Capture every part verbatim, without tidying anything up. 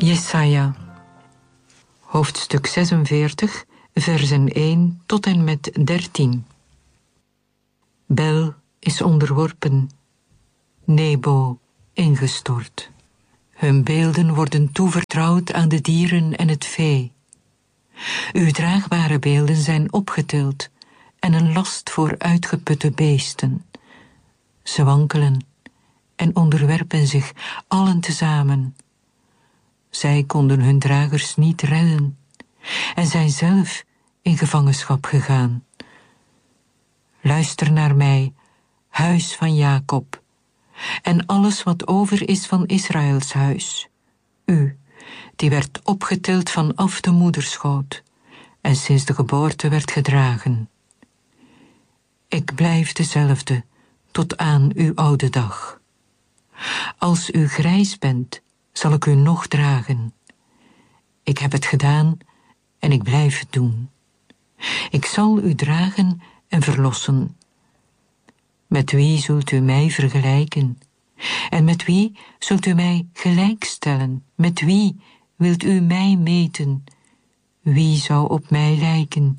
Jesaja, hoofdstuk zesenveertig, versen één tot en met dertien. Bel is onderworpen, Nebo ingestort. Hun beelden worden toevertrouwd aan de dieren en het vee. Uw draagbare beelden zijn opgetild en een last voor uitgeputte beesten. Ze wankelen en onderwerpen zich allen tezamen. Zij konden hun dragers niet redden en zijn zelf in gevangenschap gegaan. Luister naar mij, huis van Jacob, en alles wat over is van Israëls huis. U, die werd opgetild vanaf de moederschoot en sinds de geboorte werd gedragen. Ik blijf dezelfde tot aan uw oude dag. Als u grijs bent, zal ik u nog dragen. Ik heb het gedaan en ik blijf het doen. Ik zal u dragen en verlossen. Met wie zult u mij vergelijken? En met wie zult u mij gelijkstellen? Met wie wilt u mij meten? Wie zou op mij lijken?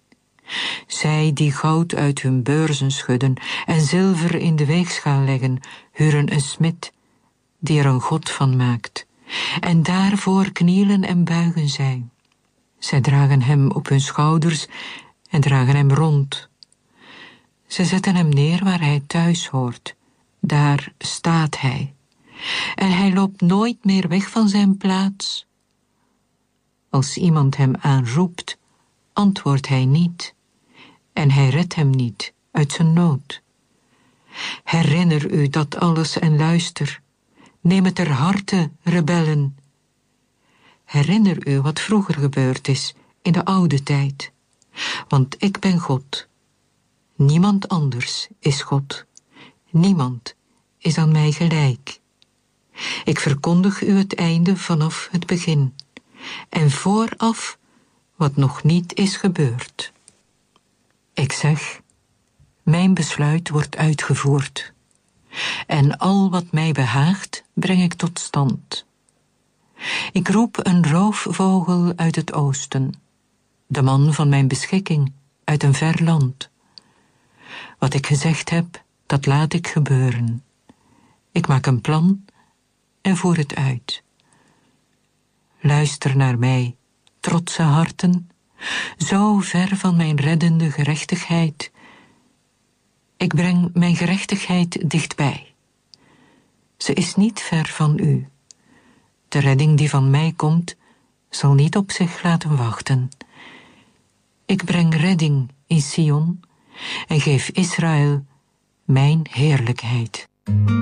Zij die goud uit hun beurzen schudden en zilver in de weegschaal leggen, huren een smid die er een god van maakt. En daarvoor knielen en buigen zij. Zij dragen hem op hun schouders en dragen hem rond. Zij zetten hem neer waar hij thuis hoort. Daar staat hij. En hij loopt nooit meer weg van zijn plaats. Als iemand hem aanroept, antwoordt hij niet. En hij redt hem niet uit zijn nood. Herinner u dat alles en luister. Neem het ter harte, rebellen. Herinner u wat vroeger gebeurd is in de oude tijd. Want ik ben God. Niemand anders is God. Niemand is aan mij gelijk. Ik verkondig u het einde vanaf het begin. En vooraf wat nog niet is gebeurd. Ik zeg, mijn besluit wordt uitgevoerd. En al wat mij behaagt, breng ik tot stand. Ik roep een roofvogel uit het oosten, de man van mijn beschikking uit een ver land. Wat ik gezegd heb, dat laat ik gebeuren. Ik maak een plan en voer het uit. Luister naar mij, trotse harten, zo ver van mijn reddende gerechtigheid. Ik breng mijn gerechtigheid dichtbij. Ze is niet ver van u. De redding die van mij komt, zal niet op zich laten wachten. Ik breng redding in Sion en geef Israël mijn heerlijkheid.